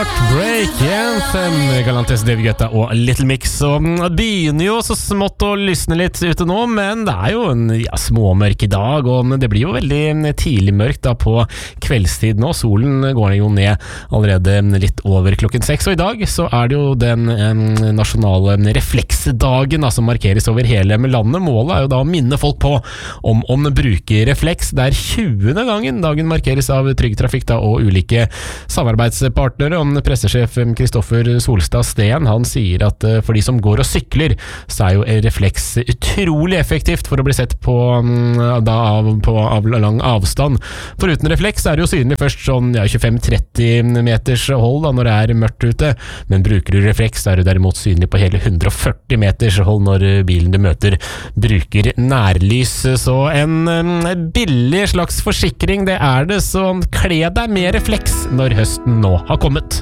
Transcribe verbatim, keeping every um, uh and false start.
Heartbreak Anthem, Galantis, David Guetta og Little Mix. Og det begynner jo så smått å lysne litt ute nå, men det er jo en ja, småmørk dag, og det blir jo veldig tidlig mørkt da på kveldstid nå. Solen går jo ned allerede litt over klokken seks, og i dag så er det jo den um, nasjonale refleksdagen da, som markeres over hele landet. Målet er jo da å minne folk på om om bruker refleks. Det er tjuende gangen dagen markeres av Trygg Trafikk da, og ulike samarbeidspartnere. Om pressesjef Kristoffer Solstad Steen, han sier at uh, for de som går og sykler, så er jo refleks utrolig effektivt for å bli sett på, um, da, av, på av lang avstand. For uten refleks er det jo synlig først sånn ja, tjuefem til tretti meters hold da, når det er mørkt ute, men bruker du refleks, så er du derimot synlig på hele hundre og førti meters hold når bilen du møter bruker nærlys. Så en um, billig slags forsikring, det er det, så kle deg med refleks når høsten nå har kommet.